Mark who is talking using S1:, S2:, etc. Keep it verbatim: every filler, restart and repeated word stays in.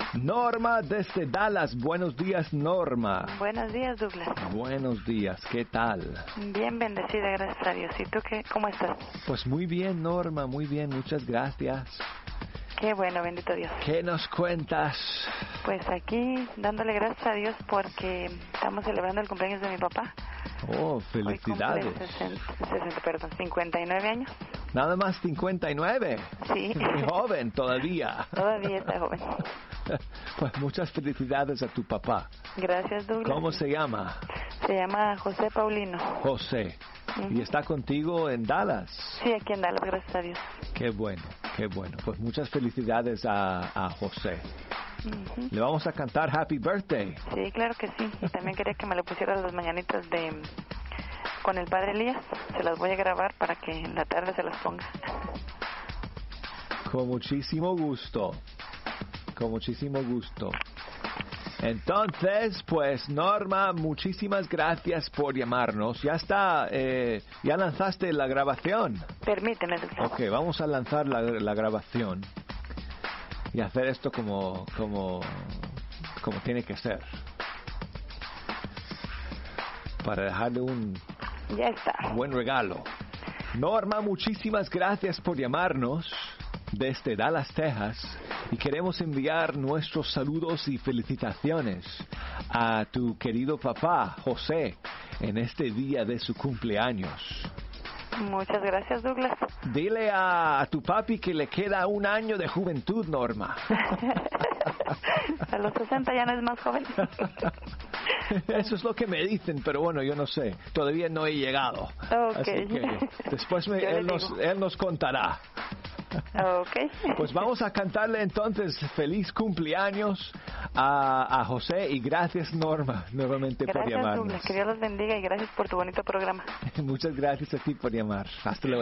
S1: Norma desde Dallas. Buenos días, Norma.
S2: Buenos días, Douglas.
S1: Buenos días, ¿qué tal?
S2: Bien bendecida, gracias a Dios. ¿Y tú qué? ¿Cómo estás?
S1: Pues muy bien, Norma, muy bien, muchas gracias.
S2: Qué bueno, bendito Dios.
S1: ¿Qué nos cuentas?
S2: Pues aquí dándole gracias a Dios porque estamos celebrando el cumpleaños de mi papá.
S1: Oh,
S2: Hoy
S1: felicidades.
S2: cumple sesenta, sesenta, perdón, cincuenta y nueve años.
S1: Nada más cincuenta y nueve.
S2: Sí.
S1: Muy joven todavía.
S2: Todavía está joven.
S1: Pues muchas felicidades a tu papá.
S2: Gracias, Douglas.
S1: ¿Cómo se llama?
S2: Se llama José Paulino.
S1: José.
S2: Uh-huh.
S1: ¿Y está contigo en Dallas?
S2: Sí, aquí en Dallas, gracias a Dios.
S1: Qué bueno, qué bueno. Pues muchas felicidades a, a José.
S2: Uh-huh.
S1: Le vamos a cantar Happy Birthday.
S2: Sí, claro que sí. Y también quería que me le pusieras las mañanitas de con el padre Elías. Se las voy a grabar para que en la tarde se las ponga.
S1: Con muchísimo gusto. Con muchísimo gusto. Entonces, pues Norma, muchísimas gracias por llamarnos. Ya está, eh, ya lanzaste la grabación.
S2: Permíteme, Douglas.
S1: Ok, vamos a lanzar la, la grabación y hacer esto como, como, como tiene que ser. Para dejarle un
S2: Ya está.
S1: buen regalo. Norma, muchísimas gracias por llamarnos desde Dallas, Texas, y queremos enviar nuestros saludos y felicitaciones a tu querido papá, José, en este día de su cumpleaños.
S2: Muchas gracias, Douglas.
S1: Dile a, a tu papi que le queda un año de juventud, Norma.
S2: A los sesenta ya no es más joven.
S1: Eso es lo que me dicen, pero bueno, yo no sé. Todavía no he llegado.
S2: Okay.
S1: Así que después me, él, nos, él nos contará.
S2: Okay.
S1: Pues vamos a cantarle entonces feliz cumpleaños a, a José y gracias, Norma, nuevamente
S2: gracias,
S1: por llamarnos.
S2: Douglas, que Dios los bendiga y gracias por tu bonito programa.
S1: Muchas gracias a ti por llamar. Hasta luego.